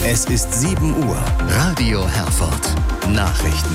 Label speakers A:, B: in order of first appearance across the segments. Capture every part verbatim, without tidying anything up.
A: Es ist sieben Uhr. Radio Herford. Nachrichten.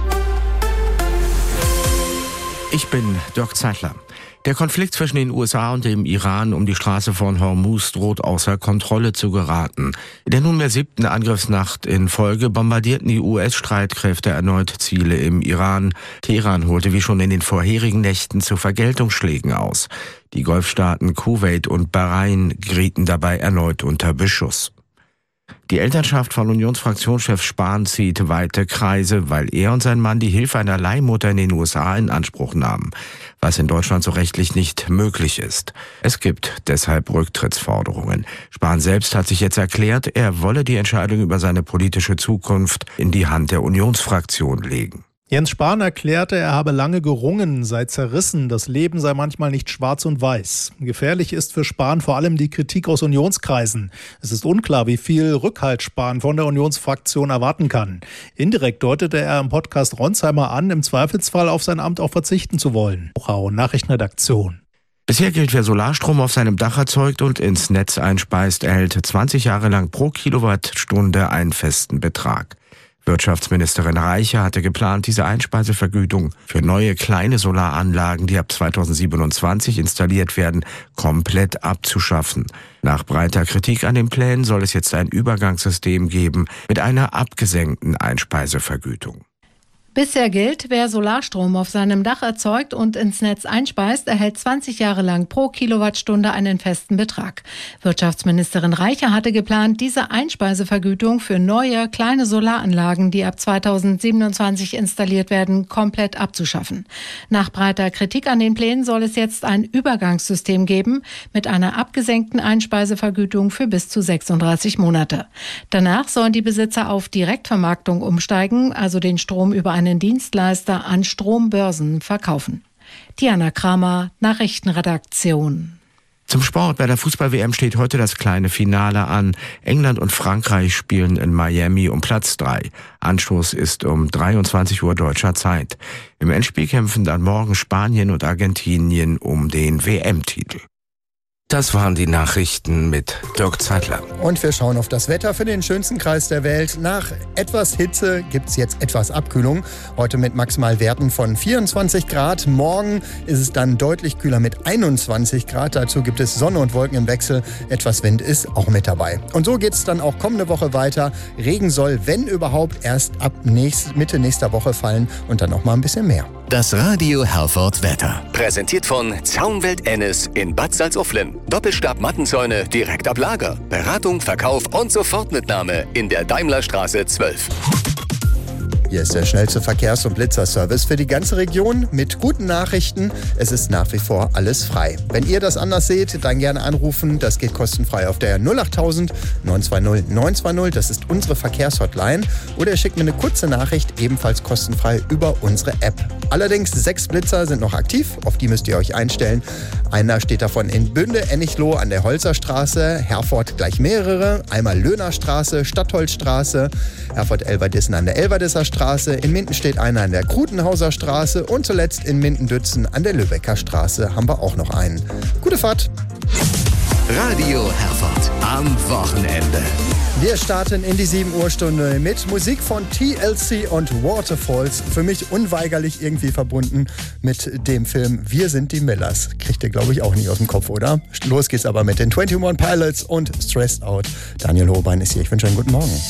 B: Ich bin Dirk Zeitler. Der Konflikt zwischen den U S A und dem Iran um die Straße von Hormuz droht außer Kontrolle zu geraten. In der nunmehr siebten Angriffsnacht in Folge bombardierten die U S-Streitkräfte erneut Ziele im Iran. Teheran holte wie schon in den vorherigen Nächten zu Vergeltungsschlägen aus. Die Golfstaaten Kuwait und Bahrain gerieten dabei erneut unter Beschuss. Die Elternschaft von Unionsfraktionschef Spahn zieht weite Kreise, weil er und sein Mann die Hilfe einer Leihmutter in den U S A in Anspruch nahmen, was in Deutschland so rechtlich nicht möglich ist. Es gibt deshalb Rücktrittsforderungen. Spahn selbst hat sich jetzt erklärt, er wolle die Entscheidung über seine politische Zukunft in die Hand der Unionsfraktion legen.
C: Jens Spahn erklärte, er habe lange gerungen, sei zerrissen, das Leben sei manchmal nicht schwarz und weiß. Gefährlich ist für Spahn vor allem die Kritik aus Unionskreisen. Es ist unklar, wie viel Rückhalt Spahn von der Unionsfraktion erwarten kann. Indirekt deutete er im Podcast Ronsheimer an, im Zweifelsfall auf sein Amt auch verzichten zu wollen. Nachrichtenredaktion.
B: Bisher gilt, wer Solarstrom auf seinem Dach erzeugt und ins Netz einspeist, erhält zwanzig Jahre lang pro Kilowattstunde einen festen Betrag. Wirtschaftsministerin Reiche hatte geplant, diese Einspeisevergütung für neue kleine Solaranlagen, die ab zweitausendsiebenundzwanzig installiert werden, komplett abzuschaffen. Nach breiter Kritik an den Plänen soll es jetzt ein Übergangssystem geben mit einer abgesenkten Einspeisevergütung.
D: Bisher gilt, wer Solarstrom auf seinem Dach erzeugt und ins Netz einspeist, erhält zwanzig Jahre lang pro Kilowattstunde einen festen Betrag. Wirtschaftsministerin Reiche hatte geplant, diese Einspeisevergütung für neue, kleine Solaranlagen, die ab zweitausendsiebenundzwanzig installiert werden, komplett abzuschaffen. Nach breiter Kritik an den Plänen soll es jetzt ein Übergangssystem geben mit einer abgesenkten Einspeisevergütung für bis zu sechsunddreißig Monate. Danach sollen die Besitzer auf Direktvermarktung umsteigen, also den Strom über einen Dienstleister an Strombörsen verkaufen. Diana Kramer, Nachrichtenredaktion.
B: Zum Sport. Bei der Fußball-W M steht heute das kleine Finale an. England und Frankreich spielen in Miami um Platz drei. Anstoß ist um dreiundzwanzig Uhr deutscher Zeit. Im Endspiel kämpfen dann morgen Spanien und Argentinien um den W M-Titel. Das waren die Nachrichten mit Dirk Zeitler.
E: Und wir schauen auf das Wetter für den schönsten Kreis der Welt. Nach etwas Hitze gibt es jetzt etwas Abkühlung. Heute mit Maximalwerten von vierundzwanzig Grad. Morgen ist es dann deutlich kühler mit einundzwanzig Grad. Dazu gibt es Sonne und Wolken im Wechsel. Etwas Wind ist auch mit dabei. Und so geht es dann auch kommende Woche weiter. Regen soll, wenn überhaupt, erst ab nächst, Mitte nächster Woche fallen und dann noch mal ein bisschen mehr.
A: Das Radio Herford Wetter. Präsentiert von Zaunwelt Ennis in Bad Salzuflen. Doppelstab-Mattenzäune direkt ab Lager. Beratung, Verkauf und Sofortmitnahme in der Daimlerstraße zwölf.
E: Hier ist der schnellste Verkehrs- und Blitzerservice für die ganze Region mit guten Nachrichten. Es ist nach wie vor alles frei. Wenn ihr das anders seht, dann gerne anrufen. Das geht kostenfrei auf der null achttausend neun zwei null neun zwei null. Das ist unsere Verkehrshotline. Oder ihr schickt mir eine kurze Nachricht, ebenfalls kostenfrei über unsere App. Allerdings sechs Blitzer sind noch aktiv. Auf die müsst ihr euch einstellen. Einer steht davon in Bünde-Ennichloh an der Holzerstraße. Herford gleich mehrere. Einmal Löhnerstraße, Stadtholzstraße. Herford-Elverdissen an der Elverdisser Straße. In Minden steht einer an der Krutenhauser Straße und zuletzt in Minden-Dützen an der Lübecker Straße haben wir auch noch einen. Gute Fahrt!
A: Radio Herford am Wochenende.
E: Wir starten in die sieben Uhr Stunde mit Musik von T L C und Waterfalls. Für mich unweigerlich irgendwie verbunden mit dem Film Wir sind die Millers. Kriegt ihr, glaube ich, auch nicht aus dem Kopf, oder? Los geht's aber mit den einundzwanzig Pilots und Stressed Out. Daniel Hobein ist hier. Ich wünsche einen guten Morgen.